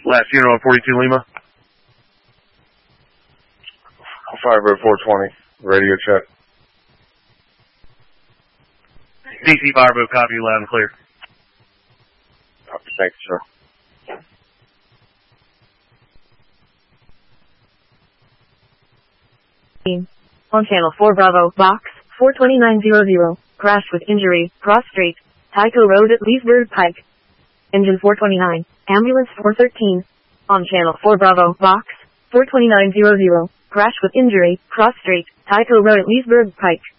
Last unit on 42 Lima. Firebird 420. Radio check. DC Firebird, copy you loud and clear. Copy, thank you, sir. On channel 4 Bravo, box 42900, crash with injury, cross street, Tyco Road at Leesburg Pike. Engine 429, ambulance 413. On channel 4 Bravo, box 42900, crash with injury, cross street, Tyco Road at Leesburg Pike.